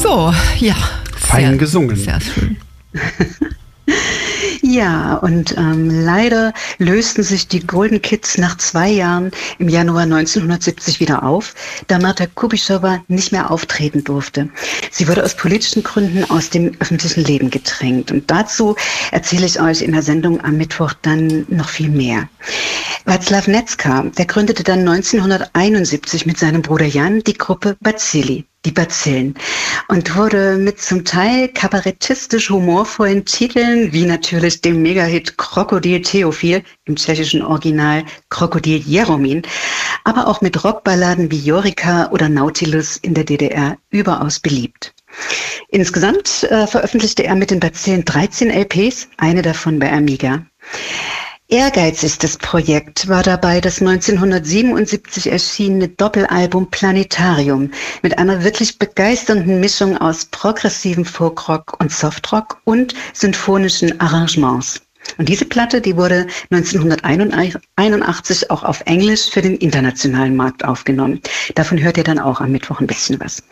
So, ja. Fein gesungen. Sehr schön. Ja, und leider lösten sich die Golden Kids nach 2 Jahren im Januar 1970 wieder auf, da Marta Kubischowa nicht mehr auftreten durfte. Sie wurde aus politischen Gründen aus dem öffentlichen Leben gedrängt. Und dazu erzähle ich euch in der Sendung am Mittwoch dann noch viel mehr. Václav Nezka, der gründete dann 1971 mit seinem Bruder Jan die Gruppe Bacilli, die Bazillen, und wurde mit zum Teil kabarettistisch humorvollen Titeln, wie natürlich dem Megahit Krokodil Theophil, im tschechischen Original Krokodil Jeromin, aber auch mit Rockballaden wie Jorika oder Nautilus in der DDR überaus beliebt. Insgesamt veröffentlichte er mit den Bazillen 13 LPs, eine davon bei Amiga. Ehrgeizigstes Projekt war dabei das 1977 erschienene Doppelalbum Planetarium mit einer wirklich begeisternden Mischung aus progressivem Folkrock und Softrock und symphonischen Arrangements. Und diese Platte, die wurde 1981 auch auf Englisch für den internationalen Markt aufgenommen. Davon hört ihr dann auch am Mittwoch ein bisschen was.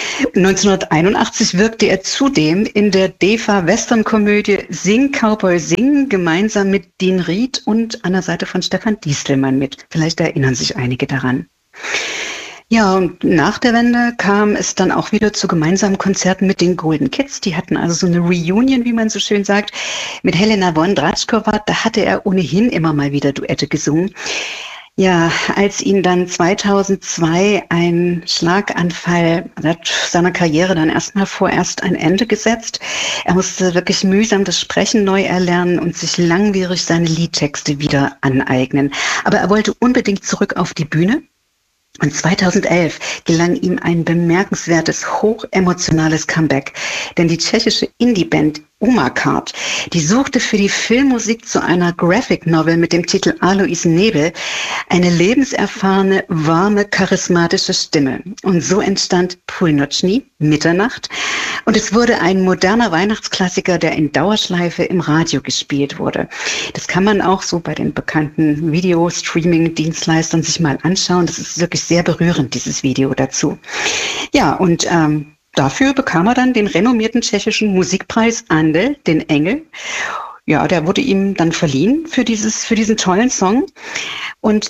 1981 wirkte er zudem in der DEFA-Western-Komödie Sing Cowboy Sing gemeinsam mit Dean Reed und an der Seite von Stefan Diestelmann mit. Vielleicht erinnern sich einige daran. Ja, und nach der Wende kam es dann auch wieder zu gemeinsamen Konzerten mit den Golden Kids. Die hatten also so eine Reunion, wie man so schön sagt, mit Helena Wondratschkova. Da hatte er ohnehin immer mal wieder Duette gesungen. Ja, als ihn dann 2002 ein Schlaganfall hat seiner Karriere dann vorerst ein Ende gesetzt. Er musste wirklich mühsam das Sprechen neu erlernen und sich langwierig seine Liedtexte wieder aneignen. Aber er wollte unbedingt zurück auf die Bühne. Und 2011 gelang ihm ein bemerkenswertes, hochemotionales Comeback. Denn die tschechische Indie-Band Umakart, die suchte für die Filmmusik zu einer Graphic Novel mit dem Titel Alois Nebel eine lebenserfahrene, warme, charismatische Stimme. Und so entstand Půlnoční, Mitternacht. Und es wurde ein moderner Weihnachtsklassiker, der in Dauerschleife im Radio gespielt wurde. Das kann man auch so bei den bekannten Video-Streaming-Dienstleistern sich mal anschauen. Das ist wirklich sehr berührend, dieses Video dazu. Ja, und dafür bekam er dann den renommierten tschechischen Musikpreis Andel, den Engel. Ja, der wurde ihm dann verliehen für diesen tollen Song. Und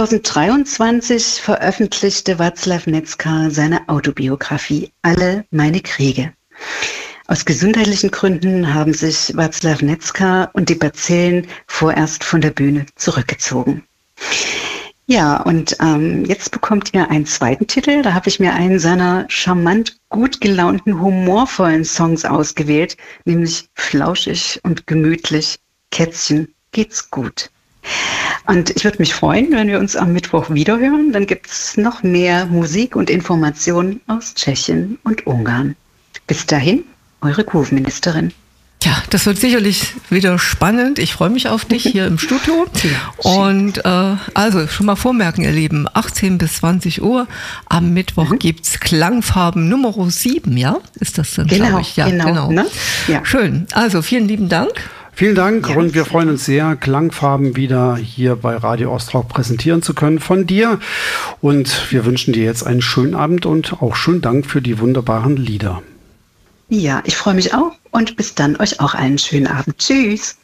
2023 veröffentlichte Václav Nezka seine Autobiografie Alle meine Kriege. Aus gesundheitlichen Gründen haben sich Václav Nezka und die Bazillen vorerst von der Bühne zurückgezogen. Ja, und jetzt bekommt ihr einen zweiten Titel. Da habe ich mir einen seiner charmant gut gelaunten, humorvollen Songs ausgewählt, nämlich Flauschig und gemütlich, Kätzchen, geht's gut. Und ich würde mich freuen, wenn wir uns am Mittwoch wiederhören. Dann gibt es noch mehr Musik und Informationen aus Tschechien und Ungarn. Bis dahin, eure Kurvenministerin. Ja, das wird sicherlich wieder spannend. Ich freue mich auf dich hier im Studio. Ja, und also schon mal vormerken, ihr Lieben, 18 bis 20 Uhr am Mittwoch gibt's Klangfarben Nummer 7, ja? Ist das dann, genau, ich? Ja, genau. Ne? Ja. Schön. Also vielen lieben Dank. Vielen Dank und wir freuen uns sehr, Klangfarben wieder hier bei Radio Ostrock präsentieren zu können von dir. Und wir wünschen dir jetzt einen schönen Abend und auch schönen Dank für die wunderbaren Lieder. Ja, ich freue mich auch und bis dann euch auch einen schönen Abend. Tschüss.